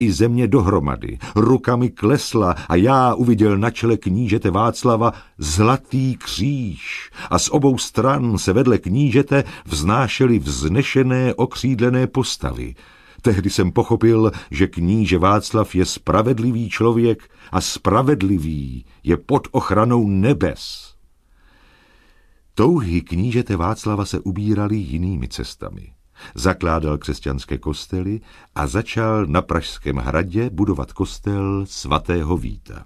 i země dohromady. Rukami klesla a já uviděl na čele knížete Václava zlatý kříž a z obou stran se vedle knížete vznášely vznešené okřídlené postavy. Tehdy jsem pochopil, že kníže Václav je spravedlivý člověk a spravedlivý je pod ochranou nebes. Touhy knížete Václava se ubíraly jinými cestami. Zakládal křesťanské kostely a začal na Pražském hradě budovat kostel svatého Víta.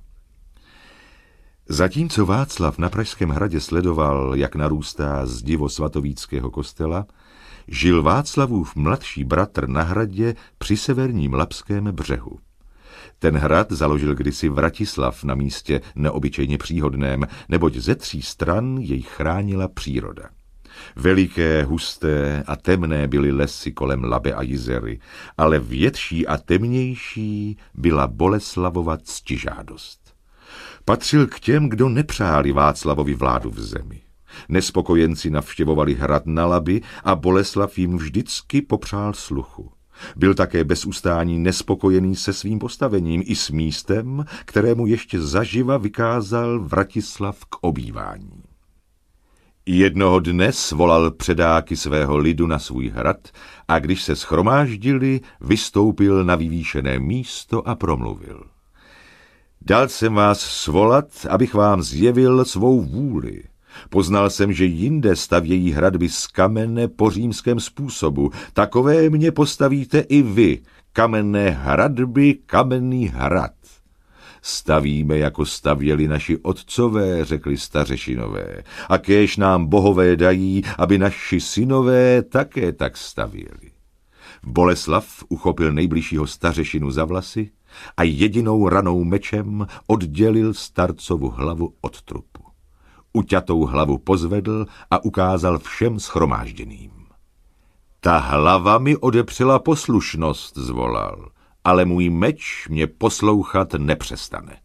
Zatímco Václav na Pražském hradě sledoval, jak narůstá zdivo svatovíckého kostela, žil Václavův mladší bratr na hradě při severním Labském břehu. Ten hrad založil kdysi Vratislav na místě neobyčejně příhodném, neboť ze 3 stran jej chránila příroda. Veliké, husté a temné byly lesy kolem Labe a Jizery, ale větší a temnější byla Boleslavova ctižádost. Patřil k těm, kdo nepřáli Václavovi vládu v zemi. Nespokojenci navštěvovali hrad na Labi a Boleslav jim vždycky popřál sluchu. Byl také bez ustání nespokojený se svým postavením i s místem, kterému ještě zaživa vykázal Vratislav k obývání. Jednoho dne svolal předáky svého lidu na svůj hrad a když se shromáždili, vystoupil na vyvýšené místo a promluvil. Dal jsem vás svolat, abych vám zjevil svou vůli. Poznal jsem, že jinde stavějí hradby z kamene po římském způsobu. Takové mě postavíte i vy, kamenné hradby, kamenný hrad. Stavíme, jako stavěli naši otcové, řekli stařešinové, a kéž nám bohové dají, aby naši synové také tak stavěli. Boleslav uchopil nejbližšího stařešinu za vlasy a jedinou ranou mečem oddělil starcovu hlavu od trupu. Uťatou hlavu pozvedl a ukázal všem shromážděným. Ta hlava mi odepřela poslušnost, zvolal, ale můj meč mě poslouchat nepřestane.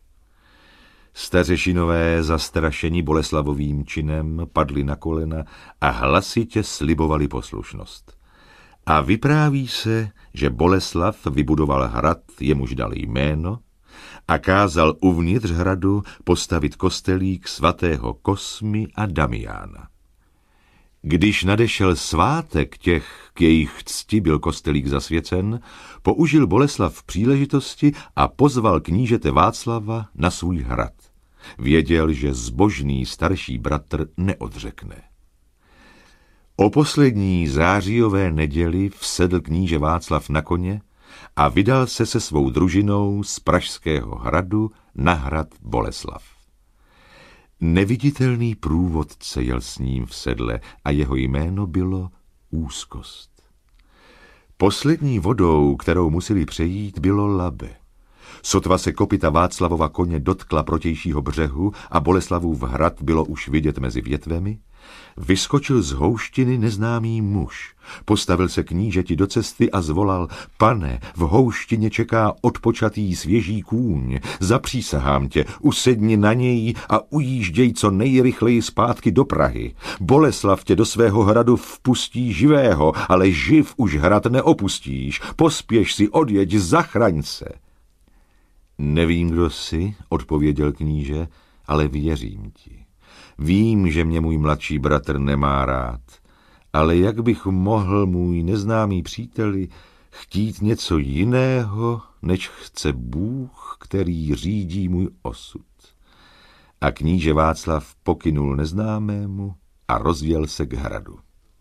Stařešinové, zastrašení Boleslavovým činem, padli na kolena a hlasitě slibovali poslušnost. A vypráví se, že Boleslav vybudoval hrad, jemuž dal jméno, a kázal uvnitř hradu postavit kostelík svatého Kosmy a Damiána. Když nadešel svátek těch, k jejich cti byl kostelík zasvěcen, použil Boleslav příležitosti a pozval knížete Václava na svůj hrad. Věděl, že zbožný starší bratr neodřekne. O poslední zářijové neděli vsedl kníže Václav na koně a vydal se svou družinou z Pražského hradu na hrad Boleslav. Neviditelný průvodce jel s ním v sedle a jeho jméno bylo Úzkost. Poslední vodou, kterou museli přejít, bylo Labe. Sotva se kopyta Václavova koně dotkla protějšího břehu a Boleslavův hrad bylo už vidět mezi větvemi, vyskočil z houštiny neznámý muž. Postavil se knížeti do cesty a zvolal: Pane, v houštině čeká odpočatý svěží kůň. Zapřísahám tě, usedni na něj a ujížděj co nejrychleji zpátky do Prahy. Boleslav tě do svého hradu vpustí živého, ale živ už hrad neopustíš. Pospěš si, odjeď, zachraň se. Nevím, kdo jsi, odpověděl kníže, ale věřím ti. Vím, že mě můj mladší bratr nemá rád, ale jak bych mohl, můj neznámý příteli, chtít něco jiného, než chce Bůh, který řídí můj osud. A kníže Václav pokynul neznámému a rozjel se k hradu.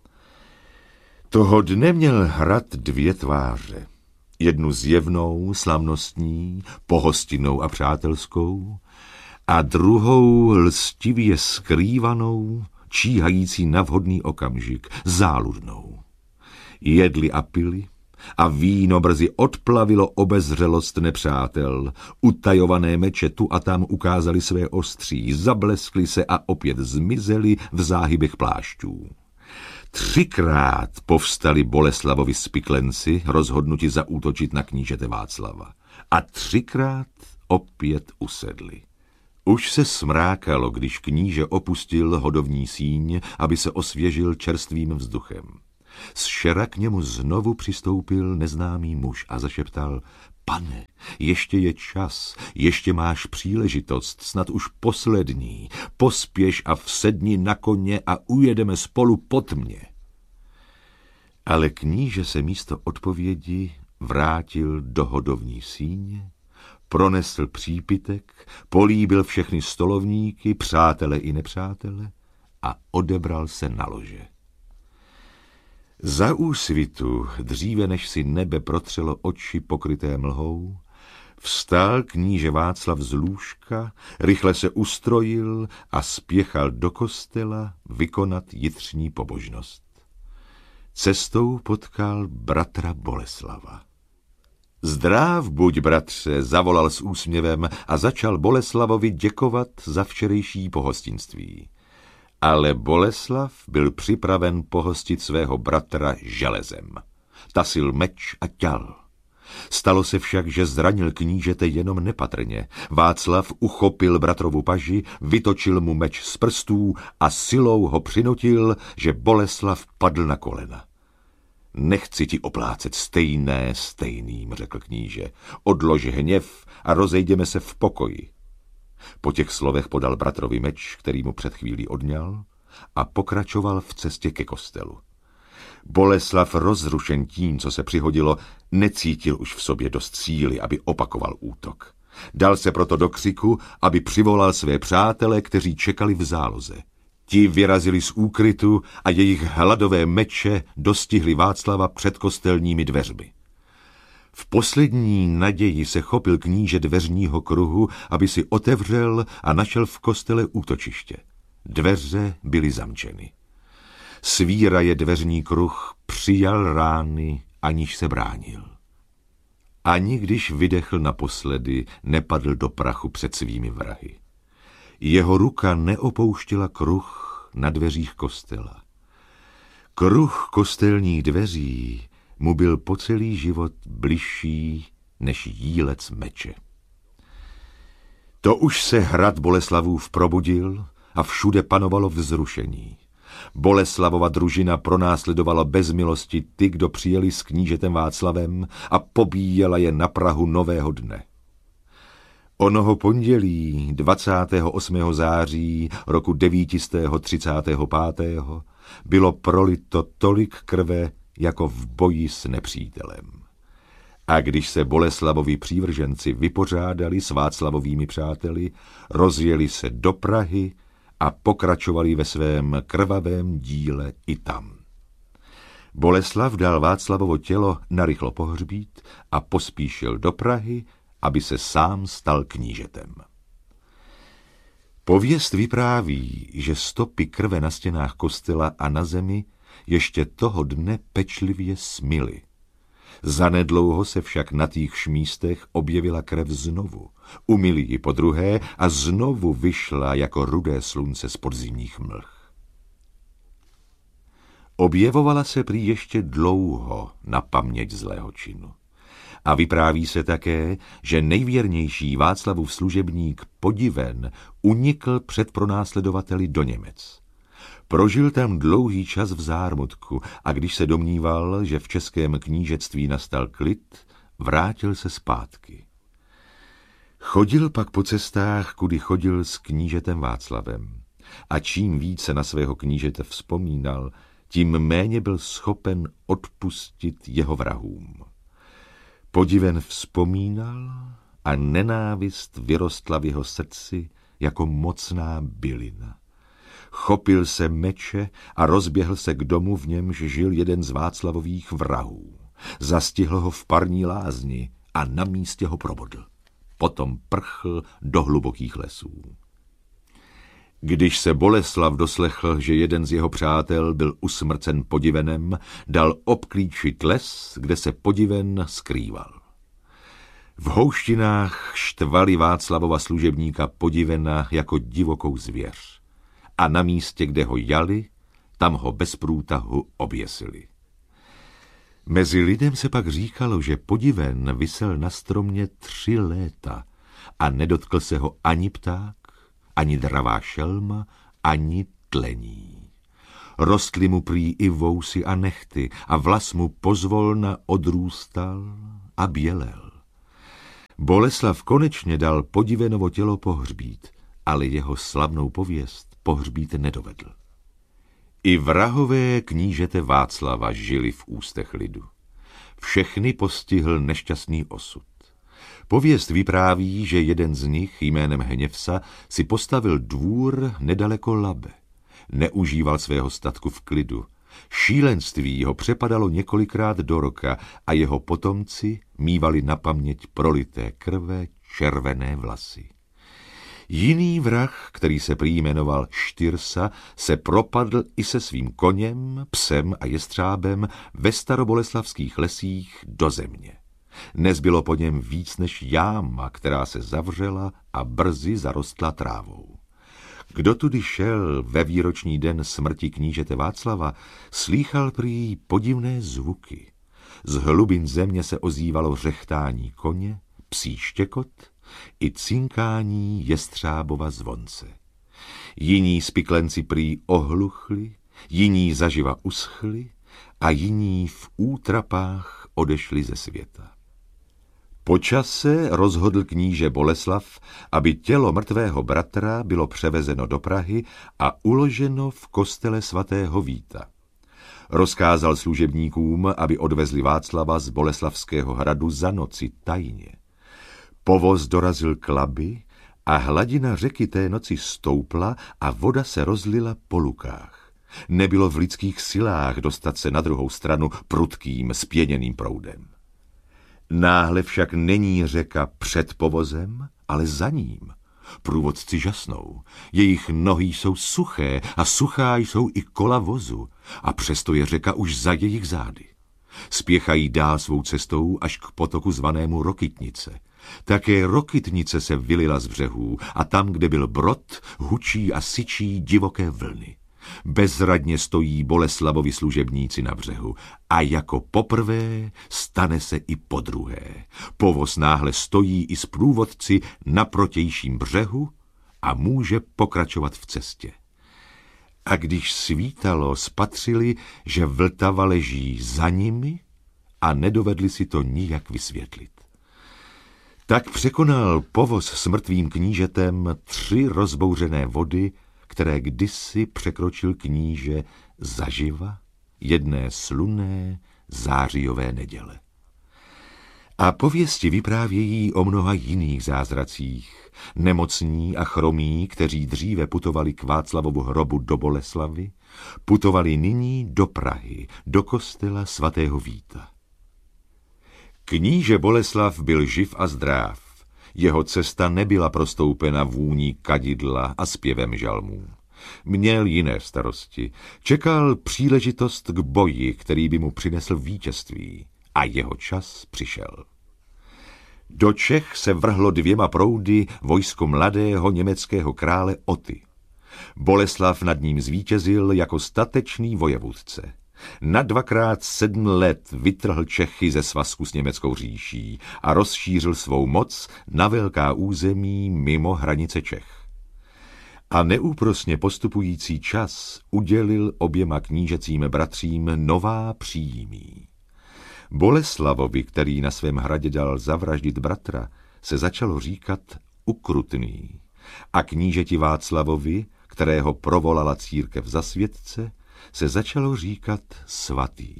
Toho dne měl hrad 2 tváře. Jednu zjevnou, slavnostní, pohostinnou a přátelskou, a druhou lstivě skrývanou, číhající na vhodný okamžik, záludnou. Jedli a pili a víno brzy odplavilo obezřelost nepřátel. Utajované meče tu a tam ukázali své ostří, zableskly se a opět zmizely v záhybech plášťů. 3krát povstali Boleslavovi spiklenci, rozhodnuti zaútočit na knížete Václava. A 3krát opět usedli. Už se smrákalo, když kníže opustil hodovní síň, aby se osvěžil čerstvým vzduchem. Z šera k němu znovu přistoupil neznámý muž a zašeptal: Pane, ještě je čas, ještě máš příležitost, snad už poslední. Pospěš a vsedni na koně a ujedeme spolu po tmě. Ale kníže se místo odpovědi vrátil do hodovní síně, pronesl přípitek, políbil všechny stolovníky, přátele i nepřátele a odebral se na lože. Za úsvitu, dříve než si nebe protřelo oči pokryté mlhou, vstal kníže Václav z lůžka, rychle se ustrojil a spěchal do kostela vykonat jitřní pobožnost. Cestou potkal bratra Boleslava. Zdráv buď, bratře, zavolal s úsměvem a začal Boleslavovi děkovat za včerejší pohostinství. Ale Boleslav byl připraven pohostit svého bratra železem. Tasil meč a ťal. Stalo se však, že zranil knížete jenom nepatrně. Václav uchopil bratrovu paži, vytočil mu meč z prstů a silou ho přinutil, že Boleslav padl na kolena. Nechci ti oplácet stejným, řekl kníže. Odlož hněv a rozejdeme se v pokoji. Po těch slovech podal bratrovi meč, který mu před chvílí odňal, a pokračoval v cestě ke kostelu. Boleslav, rozrušen tím, co se přihodilo, necítil už v sobě dost síly, aby opakoval útok. Dal se proto do křiku, aby přivolal své přátele, kteří čekali v záloze. Ti vyrazili z úkrytu a jejich hladové meče dostihli Václava před kostelními dveřmi. V poslední naději se chopil kníže dveřního kruhu, aby si otevřel a našel v kostele útočiště. Dveře byly zamčeny. Svíraje dveřní kruh přijal rány, aniž se bránil. Ani když vydechl naposledy, nepadl do prachu před svými vrahy. Jeho ruka neopouštěla kruh na dveřích kostela. Kruh kostelních dveří mu byl po celý život bližší než jílec meče. To už se hrad Boleslavův probudil a všude panovalo vzrušení. Boleslavova družina pronásledovala bez milosti ty, kdo přijeli s knížetem Václavem, a pobíjela je na prahu nového dne. Onoho pondělí 28. září roku 935. bylo prolito tolik krve, jako v boji s nepřítelem. A když se Boleslavovi přívrženci vypořádali s Václavovými přáteli, rozjeli se do Prahy a pokračovali ve svém krvavém díle i tam. Boleslav dal Václavovo tělo narychlo pohřbít a pospíšil do Prahy, aby se sám stal knížetem. Pověst vypráví, že stopy krve na stěnách kostela a na zemi ještě toho dne pečlivě smyly. Zanedlouho se však na týchž místech objevila krev znovu. Umyli ji podruhé a znovu vyšla jako rudé slunce z podzimních mlh. Objevovala se prý ještě dlouho na paměť zlého činu. A vypráví se také, že nejvěrnější Václavův služebník Podiven unikl před pronásledovateli do Němec. Prožil tam dlouhý čas v zármutku a když se domníval, že v českém knížectví nastal klid, vrátil se zpátky. Chodil pak po cestách, kudy chodil s knížetem Václavem. A čím více na svého knížete vzpomínal, tím méně byl schopen odpustit jeho vrahům. Podiven vzpomínal a nenávist vyrostla v jeho srdci jako mocná bylina. Chopil se meče a rozběhl se k domu, v němž žil jeden z Václavových vrahů. Zastihl ho v parní lázni a na místě ho probodl. Potom prchl do hlubokých lesů. Když se Boleslav doslechl, že jeden z jeho přátel byl usmrcen Podivenem, dal obklíčit les, kde se Podiven skrýval. V houštinách štvali Václavova služebníka Podivena jako divokou zvěř. A na místě, kde ho jali, tam ho bez průtahu oběsili. Mezi lidem se pak říkalo, že Podiven visel na stromě 3 léta a nedotkl se ho ani pták, ani dravá šelma, ani tlení. Rostly mu prý i vousy a nehty a vlas mu pozvolna odrůstal a bělel. Boleslav konečně dal Podivenovo tělo pohřbít, ale jeho slavnou pověst pohřbít nedovedl. I vrahové knížete Václava žili v ústech lidu. Všechny postihl nešťastný osud. Pověst vypráví, že jeden z nich jménem Hněvsa si postavil dvůr nedaleko Labe. Neužíval svého statku v klidu. Šílenství ho přepadalo několikrát do roka a jeho potomci mívali na paměť prolité krve červené vlasy. Jiný vrah, který se prý jmenoval Štyrsa, se propadl i se svým koněm, psem a jestřábem ve staroboleslavských lesích do země. Nezbylo po něm víc než jáma, která se zavřela a brzy zarostla trávou. Kdo tudy šel ve výroční den smrti knížete Václava, slýchal prý podivné zvuky. Z hlubin země se ozývalo řechtání koně, psí štěkot i cinkání jestřábova zvonce. Jiní spiklenci prý ohluchli, jiní zaživa uschli a jiní v útrapách odešli ze světa. Po čase rozhodl kníže Boleslav, aby tělo mrtvého bratra bylo převezeno do Prahy a uloženo v kostele svatého Víta. Rozkázal služebníkům, aby odvezli Václava z Boleslavského hradu za noci tajně. Povoz dorazil k Labi a hladina řeky té noci stoupla a voda se rozlila po lukách. Nebylo v lidských silách dostat se na druhou stranu prudkým, spěněným proudem. Náhle však není řeka před povozem, ale za ním. Průvodci žasnou. Jejich nohy jsou suché a suchá jsou i kola vozu a přesto je řeka už za jejich zády. Spěchají dál svou cestou až k potoku zvanému Rokytnice. Také Rokytnice se vylila z břehů a tam, kde byl brod, hučí a syčí divoké vlny. Bezradně stojí Boleslavovi služebníci na břehu a jako poprvé stane se i podruhé. Povoz náhle stojí i s průvodci na protějším břehu a může pokračovat v cestě. A když svítalo, spatřili, že Vltava leží za nimi a nedovedli si to nijak vysvětlit. Tak překonal povoz s mrtvým knížetem 3 rozbouřené vody, které kdysi překročil kníže zaživa jedné slunné zářijové neděle. A pověsti vyprávějí o mnoha jiných zázracích. Nemocní a chromí, kteří dříve putovali k Václavovu hrobu do Boleslavy, putovali nyní do Prahy, do kostela svatého Víta. Kníže Boleslav byl živ a zdráv. Jeho cesta nebyla prostoupena vůní kadidla a zpěvem žalmů. Měl jiné starosti. Čekal příležitost k boji, který by mu přinesl vítězství. A jeho čas přišel. Do Čech se vrhlo 2 proudy vojsko mladého německého krále Oty. Boleslav nad ním zvítězil jako statečný vojevůdce. Na 2x7 let vytrhl Čechy ze svazku s německou říší a rozšířil svou moc na velká území mimo hranice Čech. A neúprosně postupující čas udělil oběma knížecím bratřím nová příjmí. Boleslavovi, který na svém hradě dal zavraždit bratra, se začalo říkat Ukrutný a knížeti Václavovi, kterého provolala církev za světce, se začalo říkat Svatý.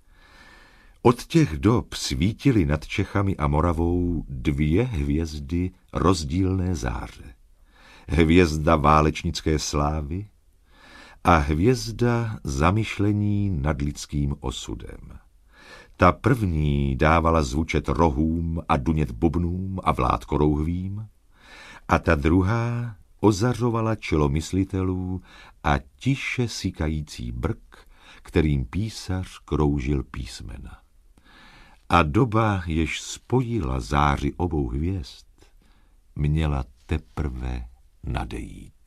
Od těch dob svítily nad Čechami a Moravou 2 hvězdy rozdílné záře. Hvězda válečnické slávy a hvězda zamyšlení nad lidským osudem. Ta první dávala zvučet rohům a dunět bubnům a vlát korouhvím a ta druhá ozařovala čelo myslitelů a tiše sykající brk, kterým písař kroužil písmena. A doba, jež spojila záři obou hvězd, měla teprve nadejít.